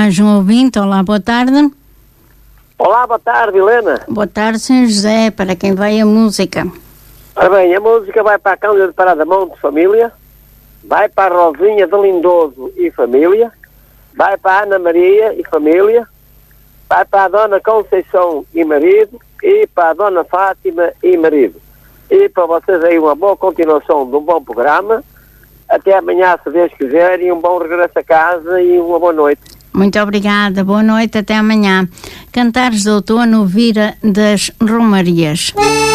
mais um ouvinte. Olá, boa tarde. Olá, boa tarde, Helena. Boa tarde, São José, para quem vai a música. Ora bem, a música vai para a Cândida de Paradamonte, família, vai para a Rosinha de Lindoso e família, vai para a Ana Maria e família, vai para a Dona Conceição e marido, e para a Dona Fátima e marido. E para vocês aí uma boa continuação de um bom programa. Até amanhã, se Deus quiser, e um bom regresso a casa e uma boa noite. Muito obrigada, boa noite, até amanhã. Cantares de Outono, Vira das Romarias.